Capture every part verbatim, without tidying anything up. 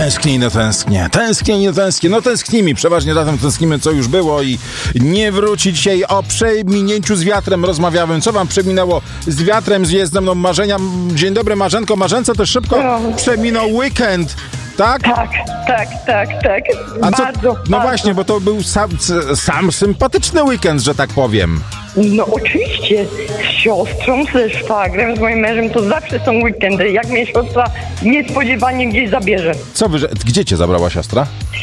Tęsknię, no tęsknię, tęsknię, no tęsknię, no tęsknimy, przeważnie za tym tęsknimy, co już było i nie wróci dzisiaj. O przeminięciu z wiatrem rozmawiałem. Co wam przeminęło z wiatrem? Jest ze mną Marzenia. Dzień dobry, Marzenko. Marzence też szybko no. przeminął weekend, tak? Tak, tak, tak, tak. A co? Bardzo, No bardzo. właśnie, bo to był sam, sam sympatyczny weekend, że tak powiem. No oczywiście, z siostrą, ze szwagrem, z moim mężem to zawsze są weekendy. Jak mnie siostra niespodziewanie gdzieś zabierze. Co wy, że- gdzie cię zabrała siostra?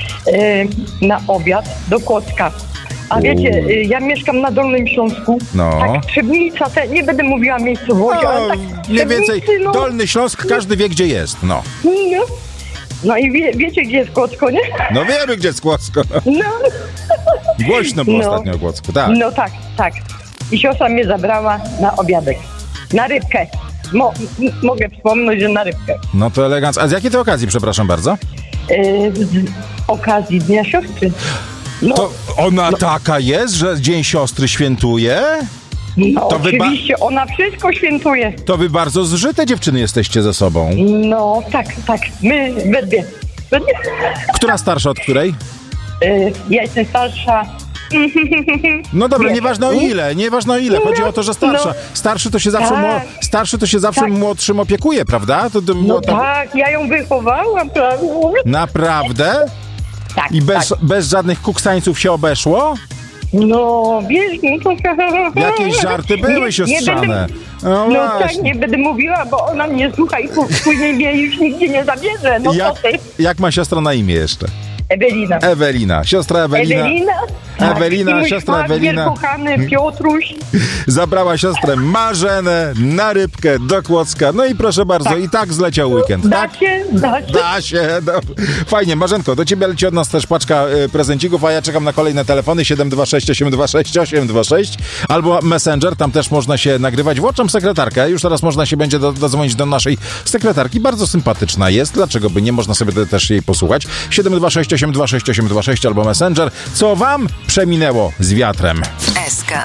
E, na obiad do Kłodzka. A wiecie, e, ja mieszkam na Dolnym Śląsku. No. Tak, Trzebnica, te, nie będę mówiła miejscowości, ale tak mniej więcej Trzebnicy, no, Dolny Śląsk, każdy wie, gdzie jest, no. no. No i wie, wiecie, gdzie jest Kłodzko, nie? No wiemy, gdzie jest Kłodzko. No. Głośno było No. ostatnio o Kłodzku, tak. No tak, tak. I siostra mnie zabrała na obiadek. Na rybkę. Mo- m- mogę wspomnieć, że na rybkę. No to elegancko. A z jakiej to okazji, przepraszam bardzo? Yy, z okazji Dnia Siostry. No, To ona taka jest, że Dzień Siostry świętuje? no to wy ba- oczywiście, ona wszystko świętuje. To wy bardzo zżyte dziewczyny jesteście ze sobą. No tak, tak. My we dwie. We dwie. Która starsza od której? Yy, ja jestem starsza. No dobra, Nie. nieważne o ile, nieważne o ile. Chodzi o to, że starsza. No. Starszy to się zawsze, Tak. mło- starszy to się zawsze Tak. młodszym opiekuje, prawda? To, to, No mło- tam- tak, ja ją wychowałam, prawda? Naprawdę? Tak, I bez, tak. bez żadnych kuksańców się obeszło? No, wiesz, no to... Jakieś żarty były Nie- nie siostrzane. będę- No, No tak, właśnie. nie będę mówiła, bo ona mnie słucha i p- później mnie już nigdzie nie zabierze. No Jak, to ty, jak ma siostra na imię jeszcze? Ewelina. Ewelina. Siostra Ewelina. Ewelina? Tak. Ewelina, I mój siostra szwagier Ewelina. kochany Piotruś. Zabrała siostrę Marzenę na rybkę do Kłodzka. No i proszę bardzo, Tak. i tak zleciał weekend, Da tak? się, da się. Da się. No. Fajnie, Marzenko, do ciebie leci od nas też paczka y, prezencików, a ja czekam na kolejne telefony siedem dwa sześć osiem dwa sześć osiem dwa sześć albo Messenger, tam też można się nagrywać. Włączam sekretarkę, już teraz można się będzie do, dodzwonić do naszej sekretarki. Bardzo sympatyczna jest, dlaczego by nie? Można sobie te, też jej posłuchać. siedem dwa sześć osiem dwa sześć osiem dwa sześć albo Messenger. Co wam przeminęło z wiatrem? S K.